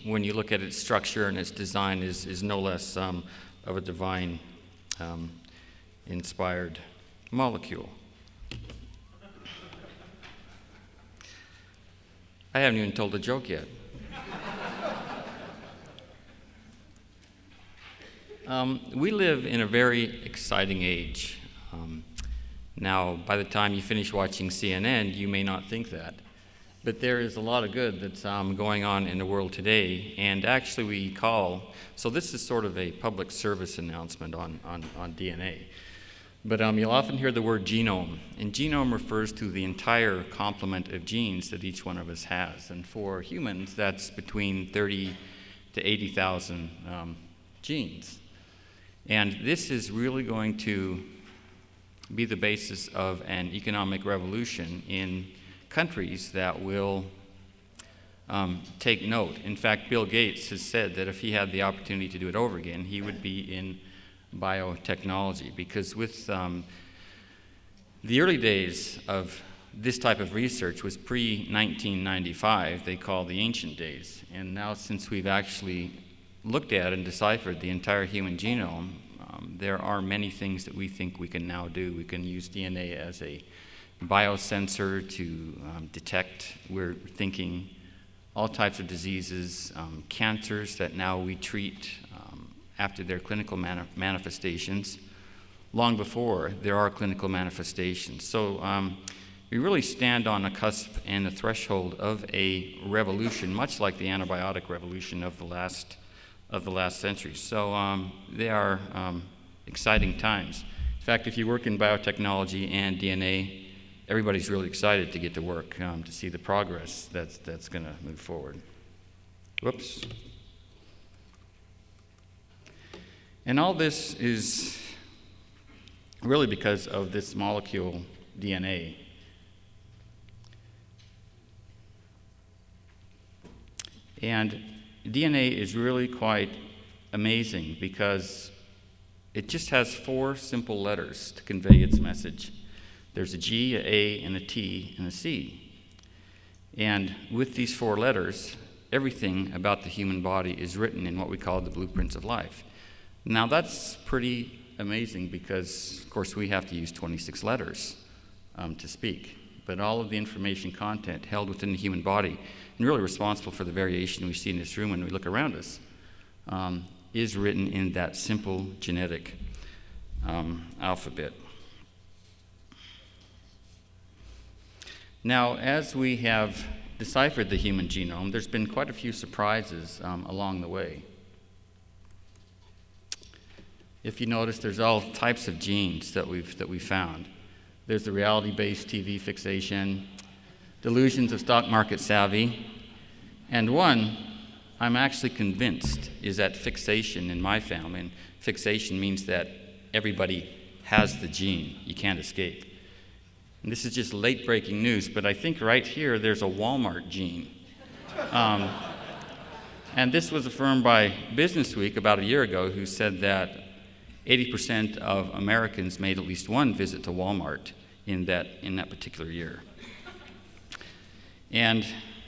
when you look at its structure and its design, is no less of a divine inspired molecule. I haven't even told a joke yet. We live in a very exciting age. Now, by the time you finish watching CNN, you may not think that. But there is a lot of good that's going on in the world today. And actually so this is sort of a public service announcement on DNA. But you'll often hear the word genome. And genome refers to the entire complement of genes that each one of us has. And for humans, that's between 30 to 80,000 genes. And this is really going to be the basis of an economic revolution in countries that will take note. In fact, Bill Gates has said that if he had the opportunity to do it over again, he would be in biotechnology, because with the early days of this type of research was pre-1995, they call the ancient days. And now, since we've actually looked at and deciphered the entire human genome, there are many things that we think we can now do. We can use DNA as a biosensor to detect, we're thinking, all types of diseases, cancers that now we treat after their clinical manifestations, long before there are clinical manifestations. So we really stand on a cusp and the threshold of a revolution, much like the antibiotic revolution of the last century. So they are exciting times. In fact, if you work in biotechnology and DNA, everybody's really excited to get to work to see the progress that's going to move forward. Whoops. And all this is really because of this molecule, DNA. And DNA is really quite amazing because it just has 4 simple letters to convey its message. There's a G, a A, and a T, and a C. And with these 4 letters, everything about the human body is written in what we call the blueprints of life. Now, that's pretty amazing because, of course, we have to use 26 letters to speak. But all of the information content held within the human body, and really responsible for the variation we see in this room when we look around us, is written in that simple genetic alphabet. Now, as we have deciphered the human genome, there's been quite a few surprises along the way. If you notice, there's all types of genes that we've found. There's the reality-based TV fixation, delusions of stock market savvy, and one I'm actually convinced is that fixation in my family. And fixation means that everybody has the gene. You can't escape. And this is just late-breaking news, but I think right here there's a Walmart gene. And this was affirmed by Businessweek about a year ago, who said that 80% of Americans made at least one visit to Walmart in that particular year. And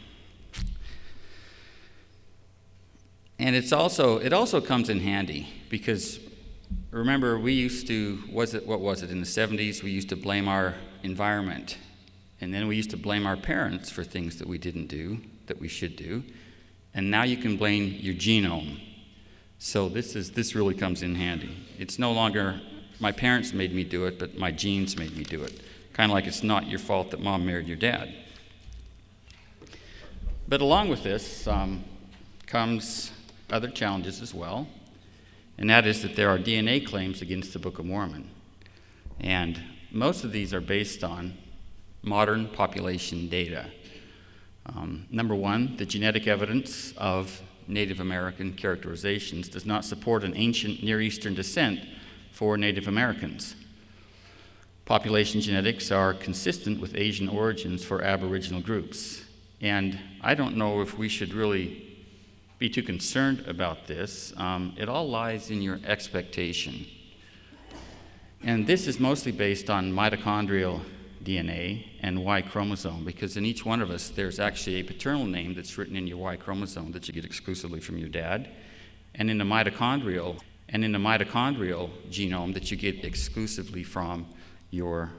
it also comes in handy because, remember, we used to, in the 70s, we used to blame our environment, and then we used to blame our parents for things that we didn't do, that we should do, and now you can blame your genome. So this really comes in handy. It's no longer my parents made me do it, but my genes made me do it. Kind of like it's not your fault that mom married your dad. But along with this comes other challenges as well, and that is that there are DNA claims against the Book of Mormon. And most of these are based on modern population data. Number one, the genetic evidence of Native American characterizations does not support an ancient Near Eastern descent for Native Americans. Population genetics are consistent with Asian origins for Aboriginal groups. And I don't know if we should really be too concerned about this. It all lies in your expectation. And this is mostly based on mitochondrial DNA and Y chromosome, because in each one of us there's actually a paternal name that's written in your Y chromosome that you get exclusively from your dad, and in the mitochondrial genome that you get exclusively from your